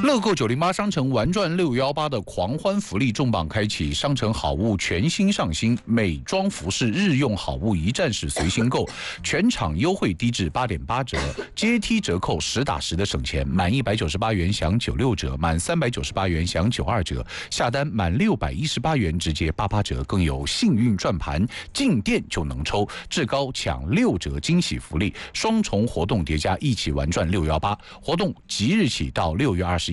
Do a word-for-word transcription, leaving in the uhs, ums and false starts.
乐购九零八商城玩转六幺八的狂欢福利重磅开启，商城好物全新上新，美妆服饰日用好物一站式随心购，全场优惠低至八点八折，阶梯折扣实打实的省钱，满一百九十八元享九六折，满三百九十八元享九二折，下单满六百一十八元直接八八折，更有幸运转盘，进店就能抽，至高抢六折惊喜福利，双重活动叠加，一起玩转六幺八活动即日起到六月二十。